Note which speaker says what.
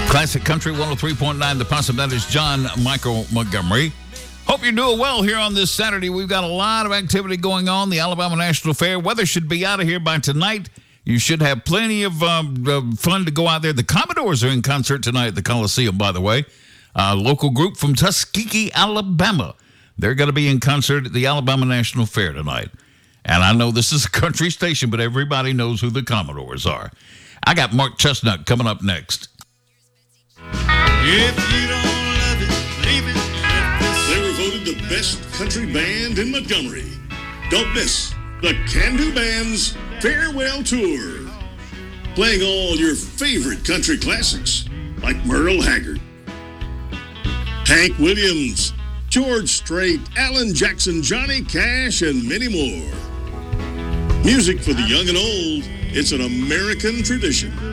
Speaker 1: Classic Country 103.9. The Possum, that is John Michael Montgomery. Hope you're doing well here on this Saturday. We've got a lot of activity going on. The Alabama National Fair. Weather should be out of here by tonight. You should have plenty of fun to go out there. The Commodores are in concert tonight at the Coliseum, by the way. A local group from Tuskegee, Alabama. They're going to be in concert at the Alabama National Fair tonight. And I know this is a country station, but everybody knows who the Commodores are. I got Mark Chestnut coming up next.
Speaker 2: If you don't love it, leave it. They were voted the best country band in Montgomery. Don't miss the Can-Do Band's Farewell Tour. Playing all your favorite country classics like Merle Haggard, Hank Williams, George Strait, Alan Jackson, Johnny Cash, and many more. Music for the young and old. It's an American tradition.